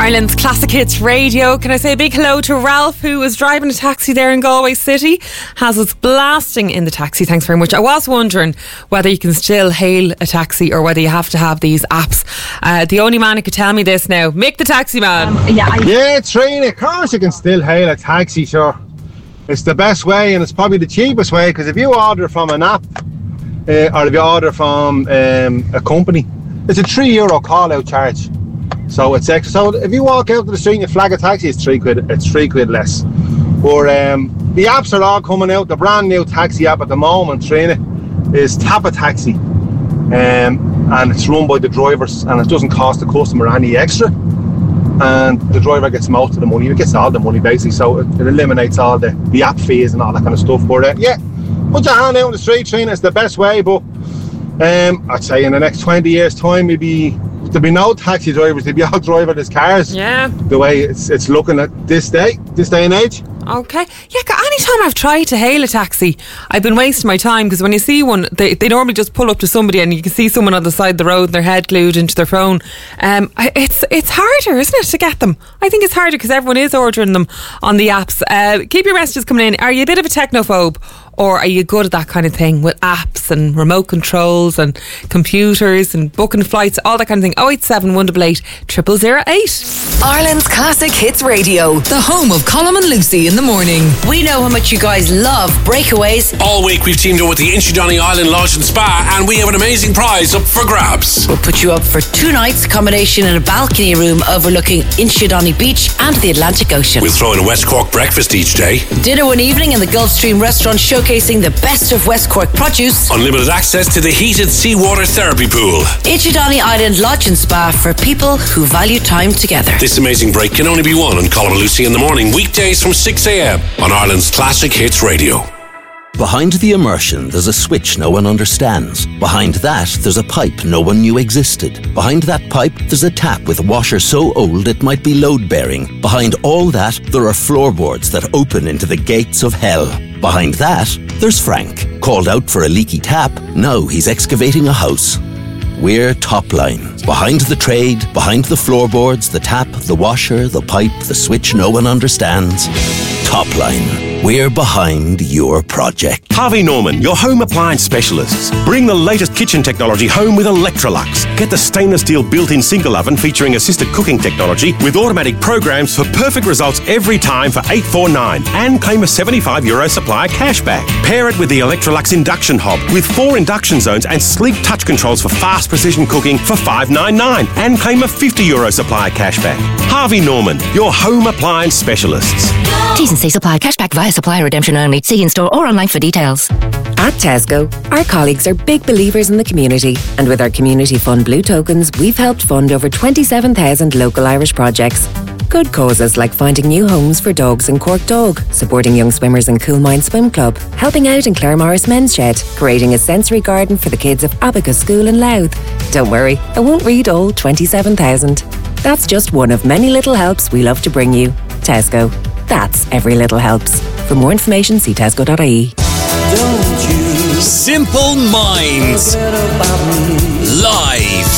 Ireland's Classic Hits Radio. Can I say a big hello to Ralph, who was driving a taxi there in Galway City, has us blasting in the taxi. Thanks very much. I was wondering whether you can still hail a taxi or whether you have to have these apps. The only man who could tell me this now, Mick the Taxi Man. Yeah, Trina, of course you can still hail a taxi, sure. It's the best way and it's probably the cheapest way, because if you order from an app or if you order from a company, it's a €3 call out charge. So it's extra. So if you walk out to the street and you flag a taxi, it's £3. It's £3 less. But the apps are all coming out. The brand new taxi app at the moment, Trina, is Tap a Taxi, and it's run by the drivers, and it doesn't cost the customer any extra. And the driver gets most of the money. He gets all the money basically. So it eliminates all the app fees and all that kind of stuff. But yeah, put your hand out on the street, Trina. It's the best way. But I'd say in the next 20 years' time, there'll be no taxi drivers. They'll be all driverless cars. Yeah. The way it's looking at this day and age. Okay. Yeah, anytime I've tried to hail a taxi, I've been wasting my time, because when you see one, they normally just pull up to somebody and you can see someone on the side of the road and their head glued into their phone. It's harder, isn't it, to get them? I think it's harder because everyone is ordering them on the apps. Keep your messages coming in. Are you a bit of a technophobe, or are you good at that kind of thing with apps and remote controls and computers and booking flights, all that kind of thing? 087 188 0008. Ireland's Classic Hits Radio, the home of Colm and Lucy in the morning. We know how much you guys love breakaways. All week we've teamed up with the Inchydonny Island Lodge and Spa, and we have an amazing prize up for grabs. We'll put you up for 2 nights accommodation in a balcony room overlooking Inchydonny Beach and the Atlantic Ocean. We'll throw in a West Cork breakfast each day. Dinner one evening in the Gulfstream restaurant, showcasing the best of West Cork produce. Unlimited access to the heated seawater therapy pool. Inchydonny Island Lodge and Spa for people who value time together. This amazing break can only be won on Colm and Lucy in the morning, weekdays from 6 a.m. on Ireland's Classic Hits Radio. Behind the immersion, there's a switch no one understands. Behind that, there's a pipe no one knew existed. Behind that pipe, there's a tap with a washer so old it might be load-bearing. Behind all that, there are floorboards that open into the gates of hell. Behind that, there's Frank. Called out for a leaky tap, now he's excavating a house. We're Topline. Behind the trade, behind the floorboards, the tap, the washer, the pipe, the switch no one understands. Topline. We're behind your project. Harvey Norman, your home appliance specialists. Bring the latest kitchen technology home with Electrolux. Get the stainless steel built-in single oven featuring assisted cooking technology with automatic programs for perfect results every time for $849, and claim a €75 supplier cashback. Pair it with the Electrolux induction hob with 4 induction zones and sleek touch controls for fast precision cooking for $599, and claim a €50 supplier cashback. Harvey Norman, your home appliance specialists. T's and C's apply. Cashback via supplier redemption only. See in-store or online for details. At Tesco, our colleagues are big believers in the community, and with our Community Fund Blue Tokens, we've helped fund over 27,000 local Irish projects. Good causes like finding new homes for dogs in Cork Dog, supporting young swimmers in Coolmine Swim Club, helping out in Clare Morris Men's Shed, creating a sensory garden for the kids of Abacus School in Louth. Don't worry, I won't read all 27,000. That's just one of many little helps we love to bring you. Tesco. That's every little helps. For more information, see tesco.ie. Simple Minds live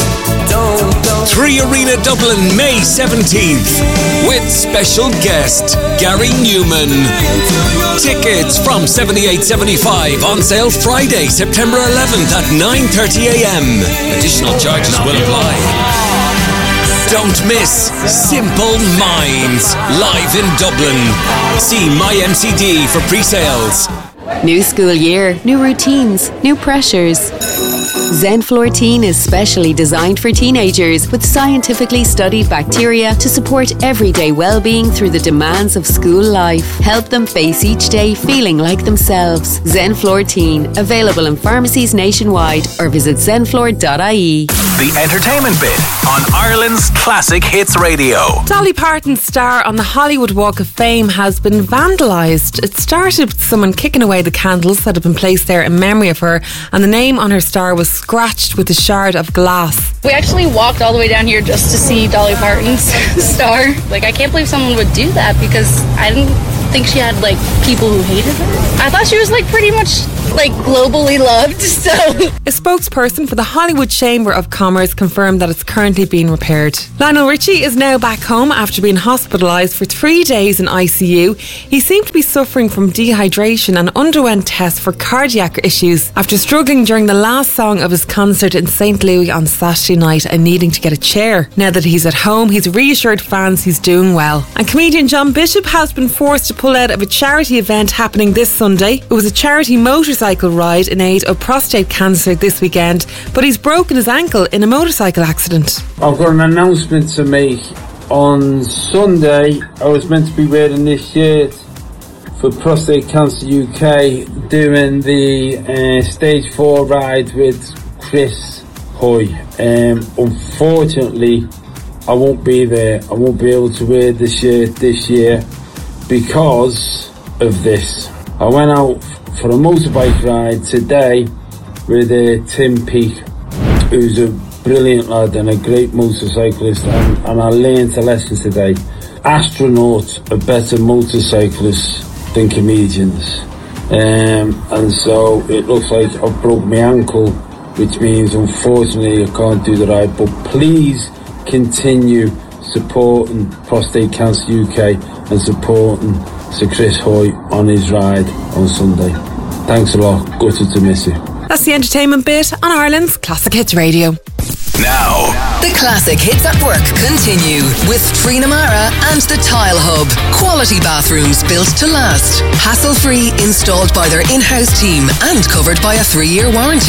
3 Arena Dublin, May 17th, with special guest Gary Newman. Tickets from $78.75, on sale Friday, September 11th at 9:30 a.m. Additional charges will apply. Don't miss Simple Minds live in Dublin. See MyMCD for pre-sales. New school year, new routines, new pressures. Zenflortine is specially designed for teenagers with scientifically studied bacteria to support everyday well-being through the demands of school life. Help them face each day feeling like themselves. Zenflortine, available in pharmacies nationwide, or visit zenflor.ie. The entertainment bit on Ireland's Classic Hits Radio. Dolly Parton's star on the Hollywood Walk of Fame has been vandalised. It started with someone kicking away the candles that had been placed there in memory of her, and the name on her star was scratched with a shard of glass. We actually walked all the way down here just to see Dolly Parton's star. Like, I can't believe someone would do that, because I didn't think she had like people who hated her. I thought she was like pretty much like globally loved. So a spokesperson for the Hollywood Chamber of Commerce confirmed that it's currently being repaired. Lionel Richie is now back home after being hospitalised for 3 days in ICU. He seemed to be suffering from dehydration and underwent tests for cardiac issues after struggling during the last song of his concert in St. Louis on Saturday night and needing to get a chair. Now that he's at home, he's reassured fans he's doing well. And comedian John Bishop has been forced to pull out of a charity event happening this Sunday. It was a charity motorcycle ride in aid of prostate cancer this weekend, but he's broken his ankle in a motorcycle accident. I've got an announcement to make. On Sunday, I was meant to be wearing this shirt for Prostate Cancer UK doing the Stage 4 ride with Chris Hoy. Unfortunately, I won't be there. I won't be able to wear the shirt this year because of this. I went out for a motorbike ride today with Tim Peake, who's a brilliant lad and a great motorcyclist, and I learned a lesson today. Astronauts are better motorcyclists than comedians, and so it looks like I've broke my ankle, which means unfortunately I can't do the ride. But please continue supporting Prostate Cancer UK and supporting Sir Chris Hoy on his ride on Sunday. Thanks a lot. Gutted to miss you. That's the entertainment bit on Ireland's Classic Hits Radio. Now, The Classic Hits at Work continue with Trina Mara and the Tile Hub. Quality bathrooms built to last. Hassle-free, installed by their in-house team and covered by a 3-year warranty.